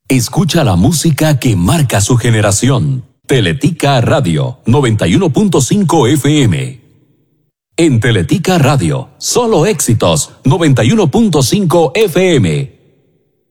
Escucha la música que marca su generación. Teletica Radio 91.5 FM. En Teletica Radio, solo éxitos 91.5 FM.